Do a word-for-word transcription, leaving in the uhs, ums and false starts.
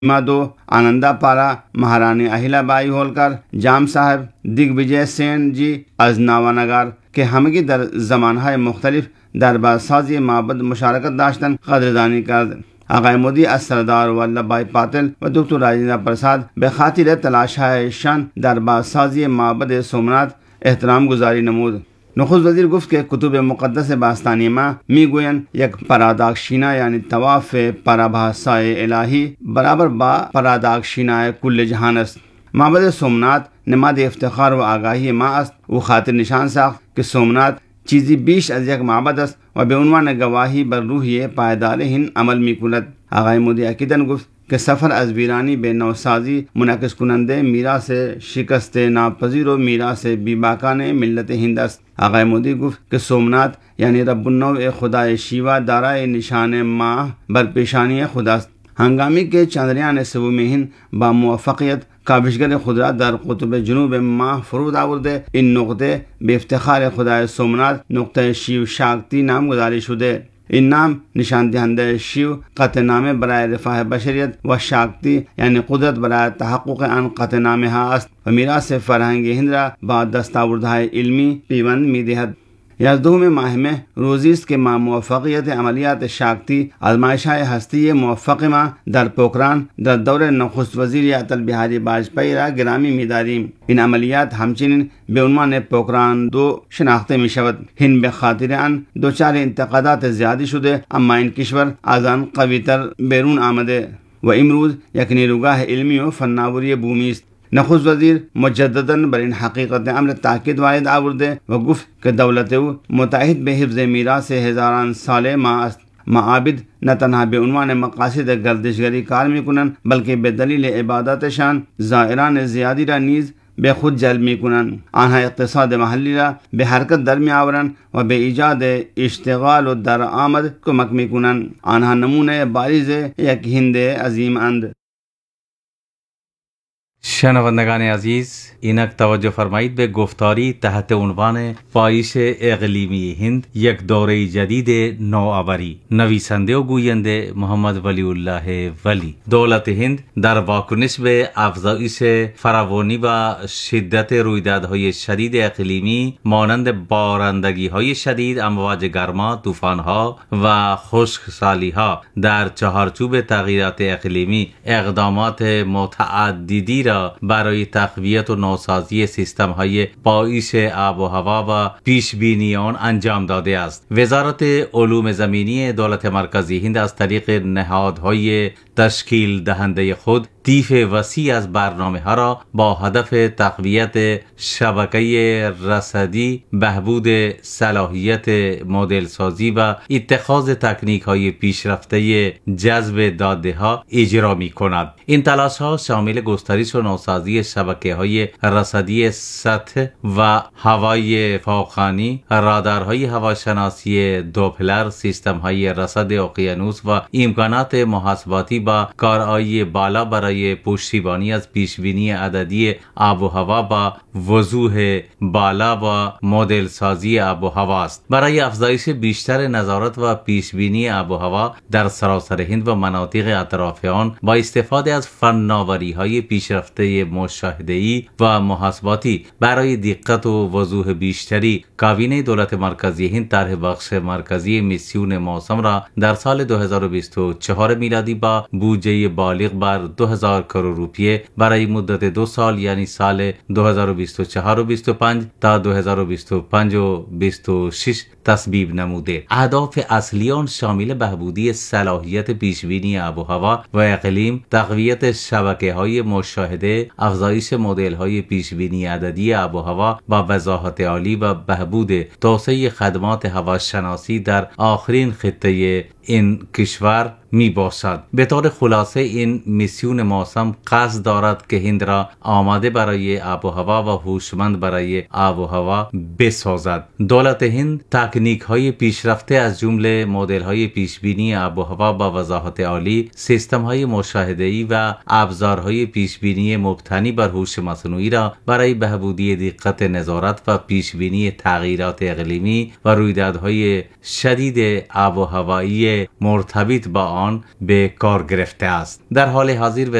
दो, आनंदा पारा, महारानी अहिल्याबाई होलकर, जाम साहब, दिग्विजय सेन जी अज नावानगार के हमगी दर ज़मानहाय मुख्तलिफ दरबार साजी माबद मुशारकत दाश्तन कदरदानी कर आगाए मोदी आज सरदार वल्लभ भाई पटेल व डॉक्टर राजेंद्र प्रसाद बेखातिर तलाशाय शान दरबार साजी माबद सोमनाथ एहतराम गुजारी नमूद नखुज़ वज़ीर गुफ्त के कुतुब मुक़द्दस बास्तानी मा मीगोयन यक परादाक्षिना यानी तवाफ़ पराभासाए इलाही बराबर बा परादाक्षिनाए कुल्ल जहानस माबद सोमनाथ नमाद इफ्तिखार व आगाही मा अस्त व खातिर निशान साख्त कि सोमनाथ चीज़ी बीश अज यक माबद अस्त व बेउनवान गवाही बर रूहिए पायदार हिन अमल मिकुलत आगाए मोदी अकीदन गुफ्त के सफ़र अज वीरानी बे नौसाजी मुनाकिस कुनंदे मीरा से शिकस्त नापजीरो मीरा से बीबाका ने मिल्लत हिंदस्त आगाए मोदी गुफ्त के सोमनाथ यानी रब्बुन्नौ ए खुदा शिवा दारा ए निशान माह बर पेशानी खुदास्त हंगामी के चंद्रयान सबू में हिंद बामुवफ़क़ियत काबिशगर खुदा दर कुतुब जुनूब माह फरूद आवरदे इन नुक़ते बेफ्तिखार खुदा सोमनाथ नुक़ते शिव शाक्ति नाम गुजारी शुदे इन नाम निशान दहंदे शिव क़तनामे बराए रिफ़ाह बशरियत व शाक्ति यानी कुदरत बराए तहक़्क़ुक़ अन क़तनामे हा अस्त व मीरास से फ़रहंग हिंद्रा बाद दस्तावरदाय इल्मी पीवन मीदेहद याजदों में माह में रोजीस के माँ मुवफ़क़ियत अमलियात शाक्ति आजमाइशाए हस्ती मुवफ़क़ माँ दर पोखरान दर दौरे नखुस्त वज़ीर अटल बिहारी वाजपेयी रा गिरामी मीदारी इन अमलियात हमचिन बेउनवान पोखरान दो शनाख्ते मिशवत हिन बेखातिर अन दो चार इंतक़ादात ज़्यादा शुदे अम्मा इन किश्वर आज़ान कवितर बैरून आमदे व इमरूज यकनी रुगाह इल्मी व फन्नावरी भूमिस्त नखुज़ वज़ीर मुजद्ददन बर इन हकीकत अमर ताक़ीद वायद आवरदे व गुफ्त के दौलत मुताहिद बेहिफ्ज़ मीरा से हज़ारान साले माअस्त माआबिद न तनहा बेउनवान मकासिद गर्दिशगरी कार में कुनन बल्कि बेदलील इबादत शान ज़ायरान ज़ियादी रा नीज़ बेखुद जलमी कुनन आन्हा इक़्तिसाद महल्ली रा बेहरकत दरमी आवरन व बे इजाद इश्तिगाल व दर आमद को मकमी कुनन आन्हा नमूने बारिज़ एक हिंदे अजीम अंद। शनवंदगान अजीज इनक तवज्जो फरमाइद बे गुफ्तारी तहत उन्वान पाइश इक़लीमी हिंद यक दौरे जदीद नौ आवरी नवीसंदे गुयंदे मोहम्मद वलीउल्लाह वली दौलत हिंद दर वाकुनिस बे अफज़ाइश फरावनी व शिद्दत रुइदाद होय शदीद इक़लीमी मानंद बारंदगी होय शदीद अमवाज गर्मा तूफान हा व खुश्क साली हा दर चहारचूब तगयीरात इक़लीमी इक़दामात मुतअद्दिदी برای تقویت و نوسازی سیستم های پایش آب و هوا و پیش بینی آن انجام داده است. وزارت علوم زمینی دولت مرکزی هند از طریق نهادهای تشکیل دهنده خود طیف وسیع از برنامه ها را با هدف تقویت شبکه رصدی، بهبود صلاحیت مدل سازی و اتخاذ تکنیک های پیشرفته جذب داده ها اجرا می کند. این تلاش ها شامل گسترش و نوسازی شبکه های رصدی سطح و هوای فوقانی، رادارهای هواشناسی دوپلر، سیستم های رصد اقیانوس و امکانات محاسباتی با کارایی بالا برای پشتیبانی از پیشبینی عددی آب و هوا با وضوح بالا و مدل سازی آب و هوا است. برای افزایش بیشتر نظارت و پیشبینی آب و هوا در سراسر هند و مناطق اطراف آن با استفاده از فناوری های پیشرفته مشاهده‌ای و محاسباتی برای دقت و وضوح بیشتری کابینه دولت مرکزی هند طرح بخش مرکزی میسیون موسم را در سال دو هزار و بیست و چهار میلادی با بودجه بالغ بر دو هزار کروڑ روپیه برای مدت دو سال یعنی سال دو هزار و بیست و چهار و بیست و پنج تا دو هزار و بیست و پنج و بیست و شش تصویب نموده. اهداف اصلی آن شامل بهبودی صلاحیت پیشبینی آب و هوا و اقلیم، تقویت شبکه های مشاهده، افزایش مدل های پیشبینی عددی آب و هوا با وضاحت عالی و بهبود توسعه خدمات هواشناسی در آخرین خطه این کشور می باشد. به طور خلاصه این میسیون موسم قصد دارد که هند را آماده برای آب و هوا و هوشمند برای آب و هوا بسازد. دولت هند تکنیک های پیشرفته از جمله مدل های پیشبینی آب و هوا با وضاحت عالی، سیستم های مشاهده‌ای و ابزارهای پیشبینی مبتنی بر هوش مصنوعی را برای بهبودی دقت نظارت و پیشبینی تغییرات اقلیمی و رویدادهای شدید آب و هوایی مرتبط با آن به کار گرفته است. در حال حاضر